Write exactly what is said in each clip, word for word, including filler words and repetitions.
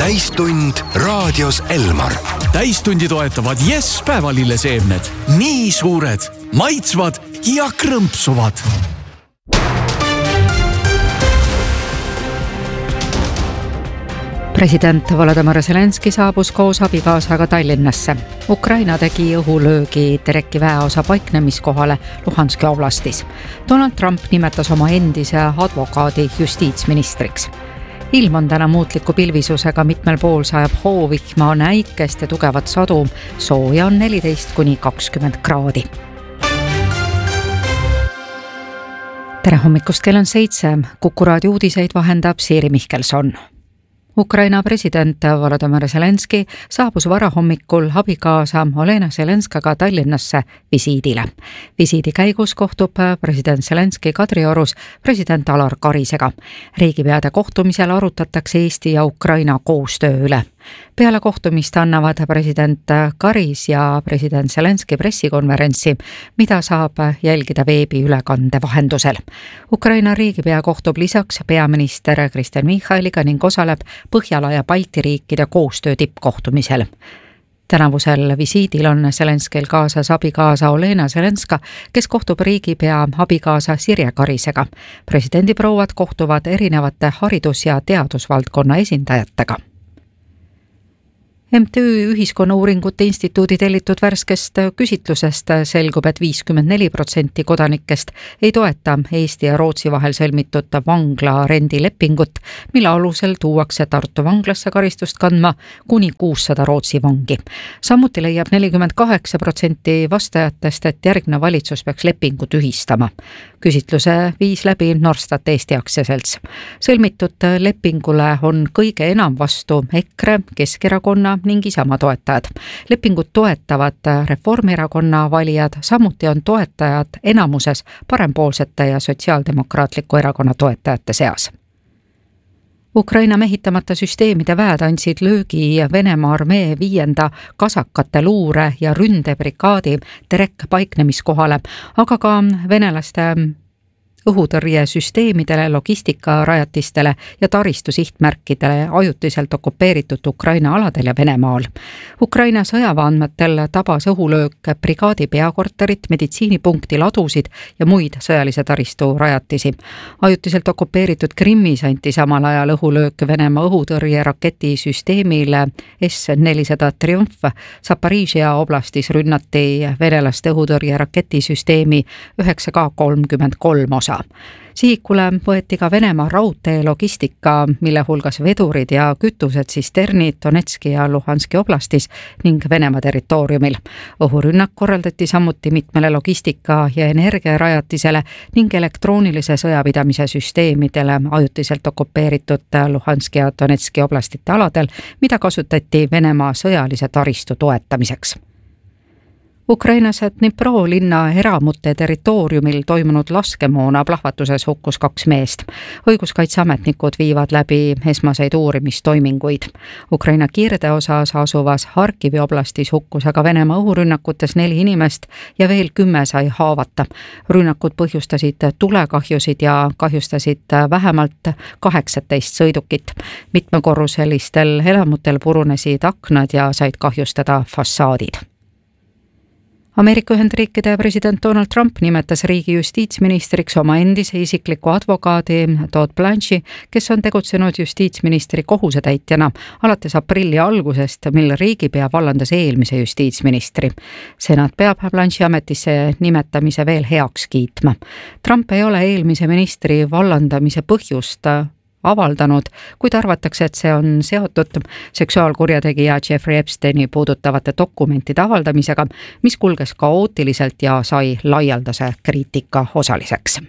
täistund raadios Elmar. Täistundi toetavad Yes päevalilleseemned. Nii suured, maitsvad ja krõmpsuvad. President Volodymyr Zelenski saabus koos abikaasaga Tallinnasse. Ukraina tegi õhulöögi Terekki väeosa paiknemiskohale Luhanski oblastis. Donald Trump nimetas oma endise advokaadi justiitsministriks. Ilm on täna muutliku pilvisusega, mitmel pool sajab hoovihma, on äikest ja tugevat sadu, sooja on neliteist kuni kakskümmend kraadi. Tere hommikust, kell on seitse, Kuku raadio uudiseid vahendab Siiri Mihkelson. Ukraina president Volodymyr Zelenski saabus varahommikul abikaasa Olena Zelenskaga Tallinnasse visiidile. Visiidi käigus kohtub president Zelenski Kadriorus president Alar Karisega. Riigipeade kohtumisel arutatakse Eesti ja Ukraina koostöö üle. Peale kohtumist annavad president Karis ja president Zelenski pressikonverentsi, mida saab jälgida veebiülekande vahendusel. Ukraina riigipea kohtub lisaks peaminister Kristen Michaliga ning osaleb Põhjala ja Balti riikide koostöö tippkohtumisel. Tänavusel visiidil on Zelenskil kaasas abikaasa Olena Zelenska, kes kohtub riigipea abikaasa Sirje Karisega. Presidendiprouad kohtuvad erinevate haridus- ja teadusvaldkonna esindajatega. M T Ü Ühiskonnauuringute instituudi tellitud värskest küsitlusest selgub, et viiskümmend neli protsenti kodanikest ei toeta Eesti ja Rootsi vahel sõlmitud vangla rendilepingut, mille alusel tuuakse Tartu vanglasse karistust kandma kuni kuussada Rootsi vangi. Samuti leiab nelikümmend kaheksa protsenti vastajatest, et järgmine valitsus peaks lepingu tühistama. Küsitluse viis läbi Norstat Eesti aktsiaselts. Sõlmitud lepingule on kõige enam vastu EKRE, Keskerakonna ning Isamaa toetajad. Lepingut toetavad Reformierakonna valijad, samuti on toetajad enamuses parempoolsete ja sotsiaaldemokraatliku erakonna toetajate seas. Ukraina mehitamata süsteemide väed andsid löögi Venemaa armee viienda kasakate luure- ja ründebrigaadi Terekk paiknemiskohale, aga ka venelaste õhutõrjesüsteemidele, logistikarajatistele ja taristu sihtmärkidele ajutiselt okupeeritud Ukraina aladel ja Venemaal. Ukraina sõjavaandmetel tabas õhulöök brigaadi peakorterit, meditsiinipunkti, ladusid ja muid sõjalise taristu rajatisi. Ajutiselt okupeeritud Krimmis anti samal ajal õhulöök Venemaa õhutõrje raketisüsteemile S nelisada Triumf. Zaporižžja oblastis rünnati venelaste õhutõrje raketisüsteemi üheksa K kolmkümmend kolm osa. Sihikule võeti ka Venemaa raudtee logistika, mille hulgas vedurid ja kütused tsisternid Donetski ja Luhanski oblastis ning Venemaa territooriumil. Õhurünnak korraldati samuti mitmele logistika- ja energiarajatisele ning elektroonilise sõjapidamise süsteemidele ajutiselt okupeeritud Luhanski ja Donetski oblastite aladel, mida kasutati Venemaa sõjalise taristu toetamiseks. Ukrainas Dnipro linna eramute territooriumil toimunud laskemoona plahvatuses hukkus kaks meest. Õiguskaitseametnikud viivad läbi esmaseid uurimistoiminguid. Ukraina kirdeosas asuvas Harkivi oblastis hukkus aga Venemaa õhurünnakutes neli inimest ja veel kümme sai haavata. Rünnakud põhjustasid tulekahjusid ja kahjustasid vähemalt kaheksateist sõidukit. Mitmekorruselistel elamutel purunesid aknad ja said kahjustada fassaadid. Ameerika Ühendriikide president Donald Trump nimetas riigi justiitsministriks oma endise isikliku advokaadi Todd Blanche'i, kes on tegutsenud justiitsministri kohusetäitjana alates aprilli algusest, mil riigipea vallandas eelmise justiitsministri. Senat peab Blanche'i ametisse nimetamise veel heaks kiitma. Trump ei ole eelmise ministri vallandamise põhjust avaldanud, kuid arvatakse, et see on seotud seksuaalkurjategija Jeffrey Epsteini puudutavate dokumentide avaldamisega, mis kulges kaootiliselt ja sai laialdase kriitika osaliseks.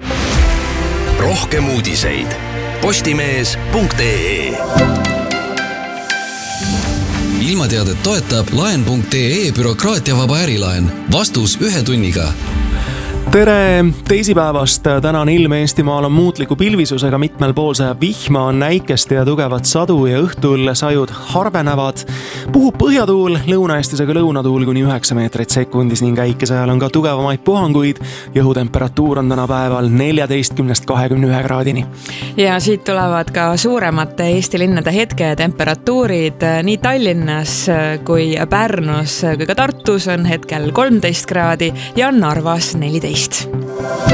Rohkem uudiseid postimees punkt ee. Ilmateadet toetab laen punkt ee bürokraatiavaba ärilaen. Vastus ühe tunniga. tere teisipäevast, tänane ilm Eestimaal on muutliku pilvisusega, mitmel pool sajab vihma, on näikest ja tugevat sadu ja õhtul sajud harvenevad. Puhub põhjatuul, Lõuna-Eestis aga lõunatuul kuni üheksa meetrit sekundis ning äikese ajal on ka tugevamaid puhanguid. Õhutemperatuur on täna päeval neljateistkümnest kahekümne ühe kraadini. Ja siit tulevad ka suuremate Eesti linnade hetke temperatuurid. Nii Tallinnas kui Pärnus kui ka Tartus on hetkel kolmteist kraadi ja Narvas neliteist.